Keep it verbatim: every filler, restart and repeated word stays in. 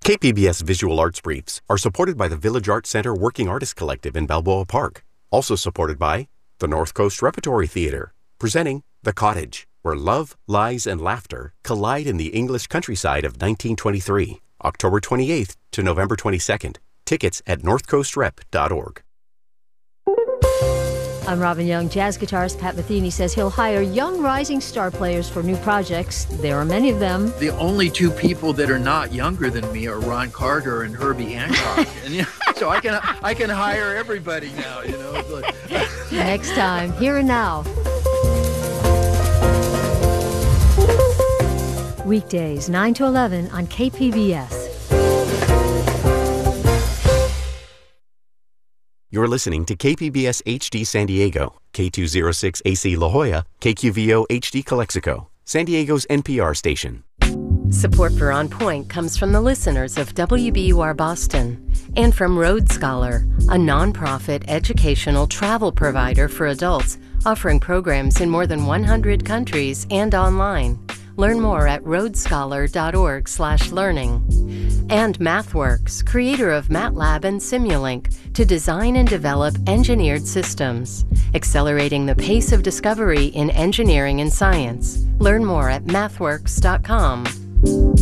K P B S Visual Arts Briefs are supported by the Village Arts Center Working Artists Collective in Balboa Park. Also supported by the North Coast Repertory Theater, presenting The Cottage, where love, lies, and laughter collide in the English countryside of nineteen twenty-three, October twenty-eighth to November twenty-second. Tickets at north coast rep dot org. I'm Robin Young. Jazz guitarist Pat Metheny says he'll hire young rising star players for new projects. There are many of them. The only two people that are not younger than me are Ron Carter and Herbie Hancock. and, you know, so I can I can hire everybody now, you know. Like, Next time, Here and Now. Weekdays, nine to eleven on K P B S. You're listening to K P B S H D San Diego, K two oh six A C La Jolla, K Q V O H D Calexico, San Diego's N P R station. Support for On Point comes from the listeners of W B U R Boston and from Road Scholar, a nonprofit educational travel provider for adults offering programs in more than one hundred countries and online. Learn more at road scholar dot org slash learning. And MathWorks, creator of MATLAB and Simulink, to design and develop engineered systems, accelerating the pace of discovery in engineering and science. Learn more at mathworks dot com.